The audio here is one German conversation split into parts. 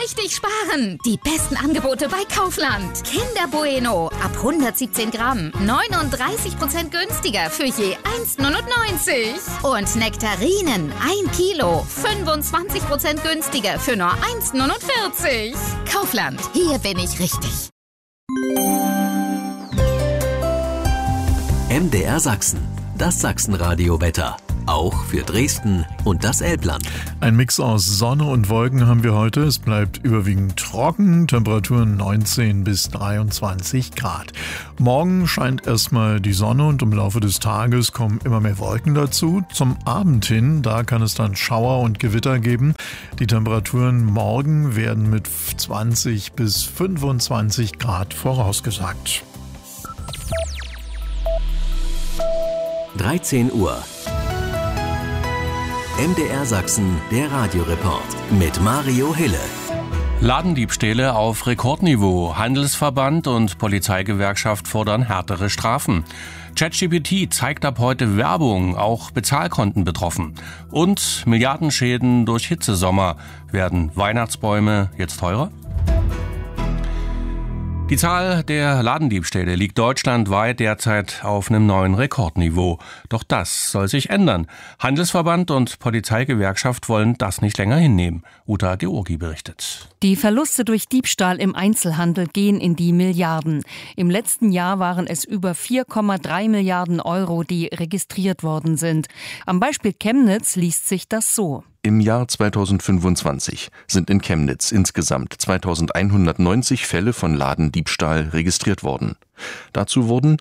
richtig sparen. Die besten Angebote bei Kaufland. Kinder Bueno ab 117 Gramm. 39% günstiger für je 1,99. Und Nektarinen 1 Kilo. 25% günstiger für nur 1,49. Kaufland, hier bin ich richtig. MDR Sachsen, das Sachsenradio-Wetter. Auch für Dresden und das Elbland. Ein Mix aus Sonne und Wolken haben wir heute. Es bleibt überwiegend trocken, Temperaturen 19 bis 23 Grad. Morgen scheint erstmal die Sonne und im Laufe des Tages kommen immer mehr Wolken dazu. Zum Abend hin, da kann es dann Schauer und Gewitter geben. Die Temperaturen morgen werden mit 20 bis 25 Grad vorausgesagt. 13 Uhr. MDR Sachsen, der Radioreport mit Mario Hille. Ladendiebstähle auf Rekordniveau. Handelsverband und Polizeigewerkschaft fordern härtere Strafen. ChatGPT zeigt ab heute Werbung, auch Bezahlkonten betroffen. Und Milliardenschäden durch Hitzesommer. Werden Weihnachtsbäume jetzt teurer? Die Zahl der Ladendiebstähle liegt deutschlandweit derzeit auf einem neuen Rekordniveau. Doch das soll sich ändern. Handelsverband und Polizeigewerkschaft wollen das nicht länger hinnehmen. Uta Georgi berichtet. Die Verluste durch Diebstahl im Einzelhandel gehen in die Milliarden. Im letzten Jahr waren es über 4,3 Milliarden Euro, die registriert worden sind. Am Beispiel Chemnitz liest sich das so. Im Jahr 2025 sind in Chemnitz insgesamt 2190 Fälle von Ladendiebstahl registriert worden. Dazu wurden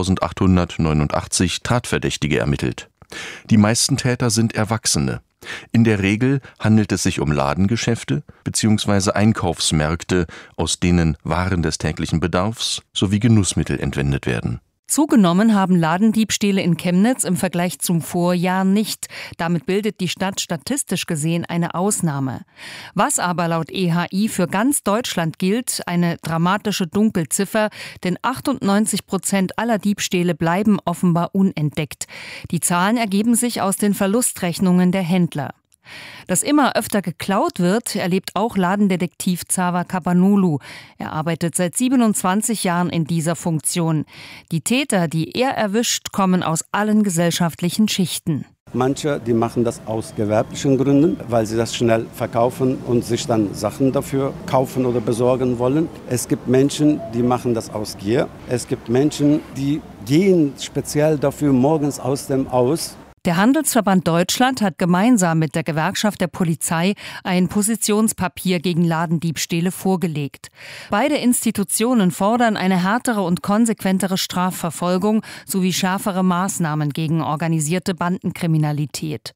1889 Tatverdächtige ermittelt. Die meisten Täter sind Erwachsene. In der Regel handelt es sich um Ladengeschäfte bzw. Einkaufsmärkte, aus denen Waren des täglichen Bedarfs sowie Genussmittel entwendet werden. Zugenommen haben Ladendiebstähle in Chemnitz im Vergleich zum Vorjahr nicht. Damit bildet die Stadt statistisch gesehen eine Ausnahme. Was aber laut EHI für ganz Deutschland gilt, eine dramatische Dunkelziffer, denn 98% aller Diebstähle bleiben offenbar unentdeckt. Die Zahlen ergeben sich aus den Verlustrechnungen der Händler. Dass immer öfter geklaut wird, erlebt auch Ladendetektiv Zava Kapanolu. Er arbeitet seit 27 Jahren in dieser Funktion. Die Täter, die er erwischt, kommen aus allen gesellschaftlichen Schichten. Manche, die machen das aus gewerblichen Gründen, weil sie das schnell verkaufen und sich dann Sachen dafür kaufen oder besorgen wollen. Es gibt Menschen, die machen das aus Gier. Es gibt Menschen, die gehen speziell dafür morgens aus dem Haus. Der Handelsverband Deutschland hat gemeinsam mit der Gewerkschaft der Polizei ein Positionspapier gegen Ladendiebstähle vorgelegt. Beide Institutionen fordern eine härtere und konsequentere Strafverfolgung sowie schärfere Maßnahmen gegen organisierte Bandenkriminalität.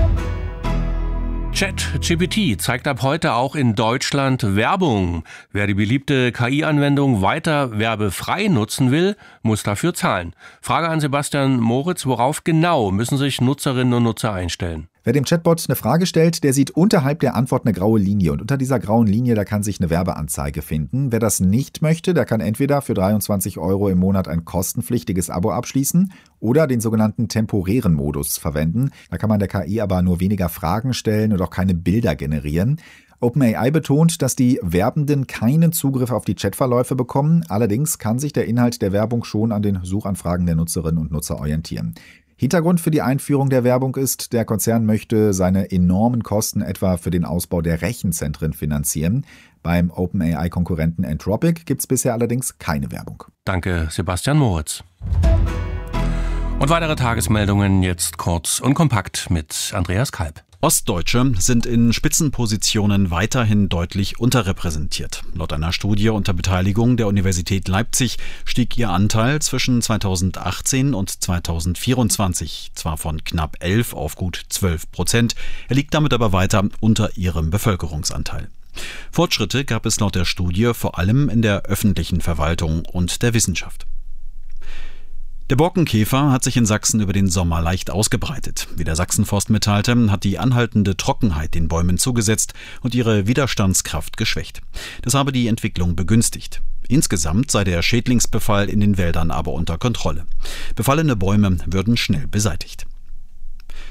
ChatGPT zeigt ab heute auch in Deutschland Werbung. Wer die beliebte KI-Anwendung weiter werbefrei nutzen will, muss dafür zahlen. Frage an Sebastian Moritz, worauf genau müssen sich Nutzerinnen und Nutzer einstellen? Wer dem Chatbot eine Frage stellt, der sieht unterhalb der Antwort eine graue Linie. Und unter dieser grauen Linie, da kann sich eine Werbeanzeige finden. Wer das nicht möchte, der kann entweder für 23 € im Monat ein kostenpflichtiges Abo abschließen oder den sogenannten temporären Modus verwenden. Da kann man der KI aber nur weniger Fragen stellen und auch keine Bilder generieren. OpenAI betont, dass die Werbenden keinen Zugriff auf die Chatverläufe bekommen. Allerdings kann sich der Inhalt der Werbung schon an den Suchanfragen der Nutzerinnen und Nutzer orientieren. Hintergrund für die Einführung der Werbung ist, der Konzern möchte seine enormen Kosten etwa für den Ausbau der Rechenzentren finanzieren. Beim OpenAI-Konkurrenten Anthropic gibt es bisher allerdings keine Werbung. Danke, Sebastian Moritz. Und weitere Tagesmeldungen jetzt kurz und kompakt mit Andreas Kalb. Ostdeutsche sind in Spitzenpositionen weiterhin deutlich unterrepräsentiert. Laut einer Studie unter Beteiligung der Universität Leipzig stieg ihr Anteil zwischen 2018 und 2024 zwar von knapp 11 auf gut 12%, er liegt damit aber weiter unter ihrem Bevölkerungsanteil. Fortschritte gab es laut der Studie vor allem in der öffentlichen Verwaltung und der Wissenschaft. Der Borkenkäfer hat sich in Sachsen über den Sommer leicht ausgebreitet. Wie der Sachsenforst mitteilte, hat die anhaltende Trockenheit den Bäumen zugesetzt und ihre Widerstandskraft geschwächt. Das habe die Entwicklung begünstigt. Insgesamt sei der Schädlingsbefall in den Wäldern aber unter Kontrolle. Befallene Bäume würden schnell beseitigt.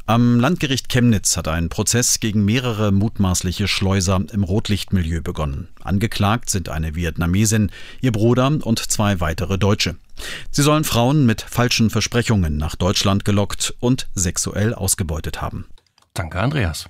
Am Landgericht Chemnitz hat ein Prozess gegen mehrere mutmaßliche Schleuser im Rotlichtmilieu begonnen. Angeklagt sind eine Vietnamesin, ihr Bruder und 2 weitere Deutsche. Sie sollen Frauen mit falschen Versprechungen nach Deutschland gelockt und sexuell ausgebeutet haben. Danke, Andreas.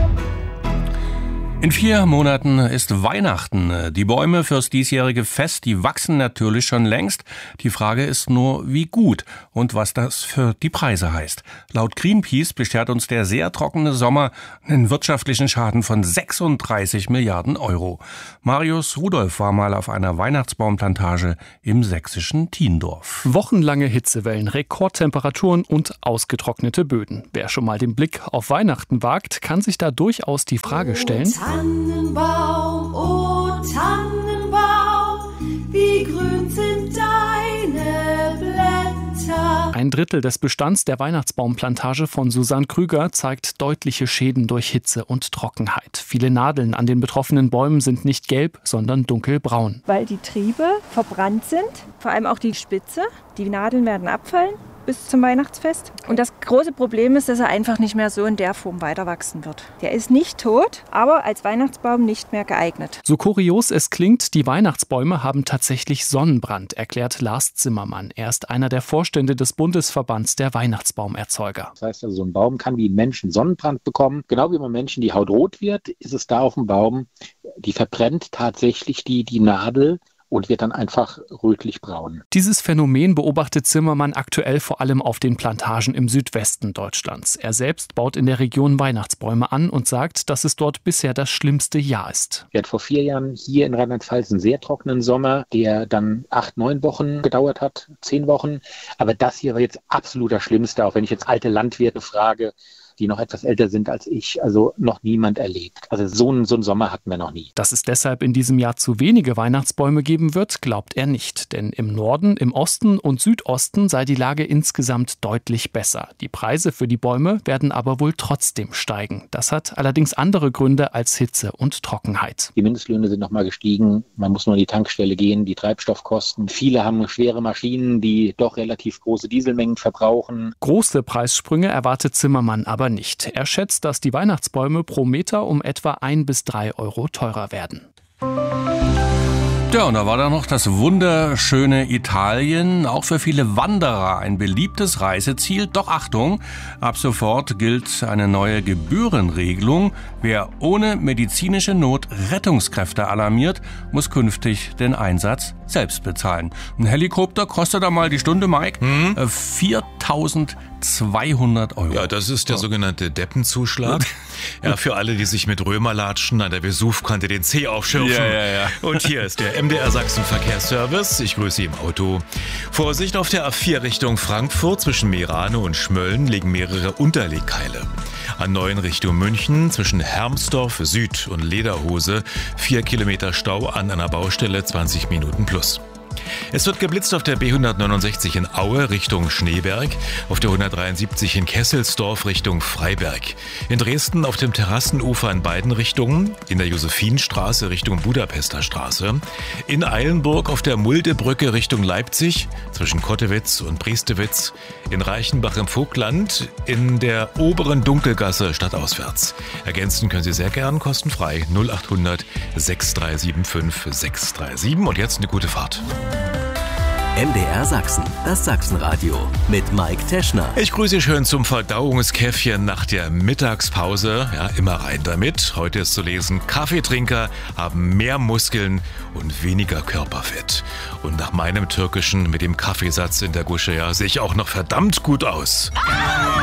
In 4 Monaten ist Weihnachten. Die Bäume fürs diesjährige Fest, die wachsen natürlich schon längst. Die Frage ist nur, wie gut und was das für die Preise heißt. Laut Greenpeace beschert uns der sehr trockene Sommer einen wirtschaftlichen Schaden von 36 Milliarden Euro. Marius Rudolph war mal auf einer Weihnachtsbaumplantage im sächsischen Thiendorf. Wochenlange Hitzewellen, Rekordtemperaturen und ausgetrocknete Böden. Wer schon mal den Blick auf Weihnachten wagt, kann sich da durchaus die Frage stellen: Tannenbaum, oh Tannenbaum, wie grün sind deine Blätter. Ein Drittel des Bestands der Weihnachtsbaumplantage von Susanne Krüger zeigt deutliche Schäden durch Hitze und Trockenheit. Viele Nadeln an den betroffenen Bäumen sind nicht gelb, sondern dunkelbraun. Weil die Triebe verbrannt sind, vor allem auch die Spitze. Die Nadeln werden abfallen bis zum Weihnachtsfest. Und das große Problem ist, dass er einfach nicht mehr so in der Form weiter wachsen wird. Der ist nicht tot, aber als Weihnachtsbaum nicht mehr geeignet. So kurios es klingt, die Weihnachtsbäume haben tatsächlich Sonnenbrand, erklärt Lars Zimmermann. Er ist einer der Vorstände des Bundesverbands der Weihnachtsbaumerzeuger. Das heißt also, so ein Baum kann wie ein Mensch einen Sonnenbrand bekommen. Genau wie beim Menschen die Haut rot wird, ist es da auf dem Baum, die verbrennt tatsächlich die Nadel und wird dann einfach rötlich-braun. Dieses Phänomen beobachtet Zimmermann aktuell vor allem auf den Plantagen im Südwesten Deutschlands. Er selbst baut in der Region Weihnachtsbäume an und sagt, dass es dort bisher das schlimmste Jahr ist. Wir hatten vor 4 Jahren hier in Rheinland-Pfalz einen sehr trockenen Sommer, der dann 8, 9 Wochen gedauert hat, 10 Wochen. Aber das hier war jetzt absolut das Schlimmste, auch wenn ich jetzt alte Landwirte frage, die noch etwas älter sind als ich, also noch niemand erlebt. Also so einen Sommer hatten wir noch nie. Dass es deshalb in diesem Jahr zu wenige Weihnachtsbäume geben wird, glaubt er nicht. Denn im Norden, im Osten und Südosten sei die Lage insgesamt deutlich besser. Die Preise für die Bäume werden aber wohl trotzdem steigen. Das hat allerdings andere Gründe als Hitze und Trockenheit. Die Mindestlöhne sind nochmal gestiegen. Man muss nur an die Tankstelle gehen, die Treibstoffkosten. Viele haben schwere Maschinen, die doch relativ große Dieselmengen verbrauchen. Große Preissprünge erwartet Zimmermann aber nicht. Er schätzt, dass die Weihnachtsbäume pro Meter um etwa 1 bis 3 Euro teurer werden. Ja, und da war da noch das wunderschöne Italien, auch für viele Wanderer ein beliebtes Reiseziel. Doch Achtung, ab sofort gilt eine neue Gebührenregelung. Wer ohne medizinische Not Rettungskräfte alarmiert, muss künftig den Einsatz selbst bezahlen. Ein Helikopter kostet da mal die Stunde, Mike, 4.200 Euro. Ja, das ist der sogenannte Deppenzuschlag. Ja, für alle, die sich mit Römerlatschen an der Vesuvkante den Zeh aufschürfen. Ja. Und hier ist der MDR Sachsen Verkehrsservice. Ich grüße Sie im Auto. Vorsicht, auf der A4 Richtung Frankfurt zwischen Meerane und Schmölln liegen mehrere Unterlegkeile. A9 Richtung München zwischen Hermsdorf Süd und Lederhose 4 Kilometer Stau an einer Baustelle, 20 Minuten plus. Es wird geblitzt auf der B169 in Aue Richtung Schneeberg, auf der 173 in Kesselsdorf Richtung Freiberg. In Dresden auf dem Terrassenufer in beiden Richtungen, in der Josephinstraße Richtung Budapester Straße. In Eilenburg auf der Muldebrücke Richtung Leipzig, zwischen Kottewitz und Priestewitz. In Reichenbach im Vogtland, in der oberen Dunkelgasse stadtauswärts. Ergänzen können Sie sehr gern kostenfrei 0800 6375 637. Und jetzt eine gute Fahrt. MDR Sachsen, das Sachsenradio mit Mike Teschner. Ich grüße Sie schön zum Verdauungskäffchen nach der Mittagspause. Ja, immer rein damit. Heute ist zu lesen, Kaffeetrinker haben mehr Muskeln und weniger Körperfett. Und nach meinem Türkischen mit dem Kaffeesatz in der Gusche, ja, sehe ich auch noch verdammt gut aus.